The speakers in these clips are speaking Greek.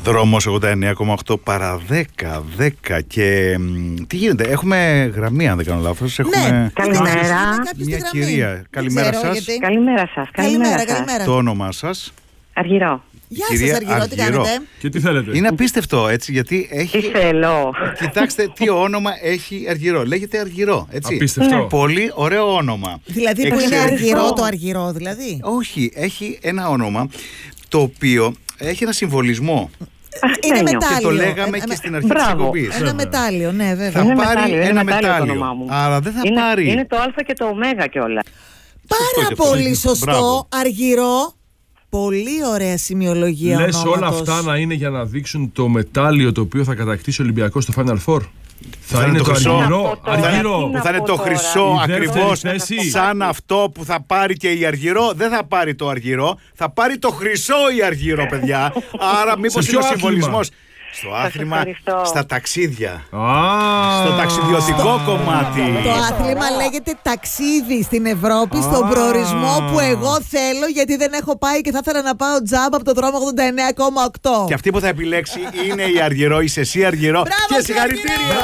Δρόμος 89,8 παρά 10 και τι γίνεται, έχουμε γραμμή αν δεν κάνω λάθος. Ναι, καλημέρα. Μια κυρία, καλημέρα σας. Καλημέρα. Το όνομά σας? Αργυρό. Γεια σας Αργυρό, τι κάνετε? Και τι θέλετε? Είναι απίστευτο έτσι, γιατί έχει... Τι θέλω? Κοιτάξτε τι όνομα έχει Αργυρό. Λέγεται Αργυρό, έτσι. Απίστευτο. Πολύ ωραίο όνομα. Δηλαδή που είναι αργυρό το αργυρό δηλαδή? Όχι, έχει ένα όνομα το οποίο έχει ένα συμβολισμό. Είναι μετάλλιο. Και το λέγαμε και στην αρχή της εκπομπής. Ένα μετάλλιο, ναι βέβαια. Θα πάρει ένα μετάλλιο. Αλλά δεν θα πάρει. Είναι το Α και το Ω κιόλας. Πάρα πολύ σωστό. Αργυρό. Πολύ ωραία σημειολογία. Λες ονόματος. όλα αυτά να είναι για να δείξουν το μετάλλιο το οποίο θα κατακτήσει ο Ολυμπιακός στο Final Four? Θα είναι το αργυρό. Θα είναι το χρυσό ακριβώς σαν αυτό που θα πάρει και η Αργυρό. Δεν θα πάρει το Αργυρό, θα πάρει το χρυσό η Αργυρό, παιδιά. Άρα μήπως είναι ο συμβολισμός? Στο άθλημα, στα ταξίδια. Στο ταξιδιωτικό κομμάτι. Το άθλημα λέγεται ταξίδι στην Ευρώπη, στον προορισμό που εγώ θέλω, γιατί δεν έχω πάει και θα ήθελα να πάω τζάμπα από το δρόμο 89,8. Και αυτή που θα επιλέξει είναι η Αργυρό, είσαι εσύ Αργυρό. Και συγχαρητήρια!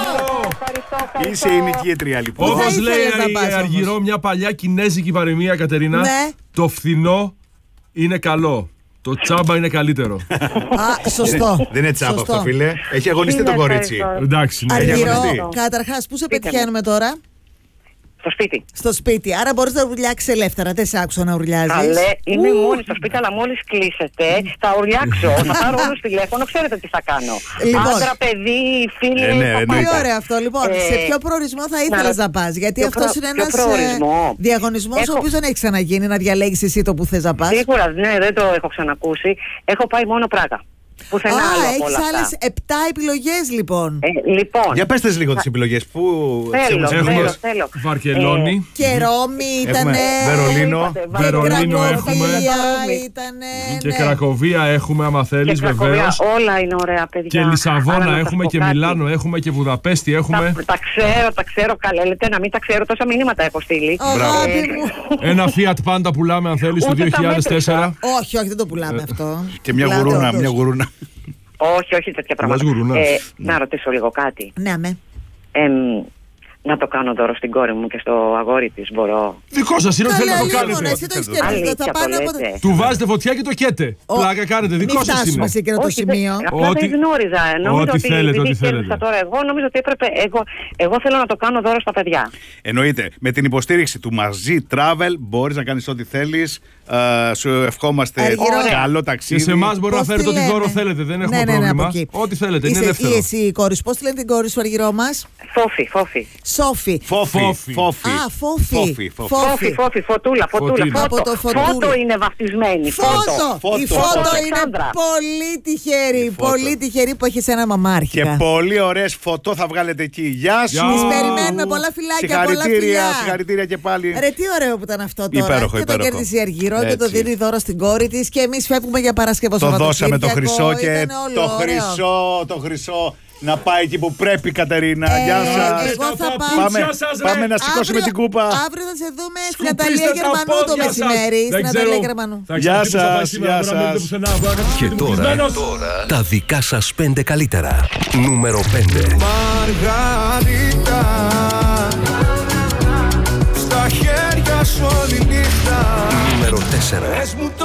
Είσαι η νικήτρια λοιπόν. Όπως λέει η Αργυρό, μια παλιά κινέζικη παροιμία, Κατερίνα, το φθηνό είναι καλό. Το τσάμπα είναι καλύτερο. Σωστό. Δεν είναι τσάμπα αυτό, φίλε. Έχει αγωνιστεί το κορίτσι. Εντάξει, ναι. Αργυρό, καταρχάς, πού σε πετυχαίνουμε τώρα? Στο σπίτι. Στο σπίτι. Άρα μπορείς να ουρλιάξεις ελεύθερα. Δεν σε άκουσα να ουρλιάζεις. Καλέ, είμαι μόνη στο σπίτι, αλλά μόλις κλείσετε θα ουρλιάξω. Θα πάρω όλους τηλέφωνο, ξέρετε τι θα κάνω. Λοιπόν. Άντρα, παιδί, φίλοι. Πολύ ωραίο αυτό. Λοιπόν, σε ποιο προορισμό θα ήθελες να πας? Γιατί αυτός είναι ένας διαγωνισμός ο οποίος δεν έχει ξαναγίνει, να διαλέγεις εσύ το που θες να πας. Σίγουρα, ναι, δεν το έχω ξανακούσει. Έχω πάει μόνο Πράγα. Έχεις άλλες 7 επιλογές λοιπόν. Λοιπόν. Για πες λίγο τις επιλογές. Πού θέλω. Βαρκελόνη. Και Ρώμη ήτανε. Βερολίνο έχουμε. Και Κρακοβία έχουμε, άμα θέλεις, βεβαίως. Όλα είναι ωραία, παιδιά. Και Λισαβόνα έχουμε και Μιλάνο έχουμε και Βουδαπέστη έχουμε. Τα ξέρω καλά. Λέτε να μην τα ξέρω, τόσα μηνύματα έχω στείλει. Ένα Fiat Panda πουλάμε αν θέλεις το 2004. Όχι, δεν το πουλάμε αυτό. Και μια γουρούνα. Όχι τέτοια πράγματα. Να ρωτήσω λίγο κάτι. Ναι, με. Να το κάνω δώρο στην κόρη μου και στο αγόρι της, μπορώ? Δικό σας είναι, θέλετε να το κάνετε. Εσύ το έχεις κερδίσει. Του βάζετε φωτιά και το καίτε. Πλάκα κάνετε, δικό σας είναι. Μην φτάσουμε σε εκείνο το σημείο. Απλά δεν γνώριζα. Ό,τι θέλετε. Τώρα εγώ νόμιζα ότι έπρεπε. Εγώ θέλω να το κάνω δώρο στα παιδιά. Εννοείται. Με την υποστήριξη του Μαζί Travel μπορείς να κάνεις ό,τι θέλεις. Σου ευχόμαστε καλό ταξίδι. Και σε εμάς μπορεί να φέρετε ό,τι δώρο θέλετε. Δεν έχουμε πρόβλημα. Ό,τι θέλετε. Είναι ελεύθερο. Ή εσύ η κόρη, πώς τη λένε την κόρη σου, Αργυρό μας? Φόφη. Σόφη. Φόφη. Φωτούλα. Από το Φώτο είναι βαφτισμένη. Η Φώτο είναι πολύ τυχερή που έχεις ένα μαμάρχη. Και πολύ ωραίες φωτό θα βγάλετε εκεί. Γεια σου. Τις περιμένουμε, πολλά φιλάκια, πολλά φιλιά. Συγχαρητήρια και πάλι. Ρε, τι ωραίο που ήταν αυτό τώρα. Υπέροχο. Και το κέρδισε η Αργυρό και το δίνει δώρο στην κόρη της. Και εμείς φεύγουμε για Παρασκευό Σαββατοκύριακο. Το δώσαμε το χρυσό και το χρυσό να πάει εκεί που πρέπει, Κατερίνα. Γεια σας. Πάμε να σηκώσουμε την κούπα. Αύριο θα σε δούμε στην Αταλία Γερμανού το μεσημέρι. Στην Αταλία Γερμανού. Γεια σας. Και τώρα τα δικά σας 5 καλύτερα. Νούμερο 5. Μαργαρίτα, στα χέρια σου όλη νύχτα. Νούμερο 4. Πες μου το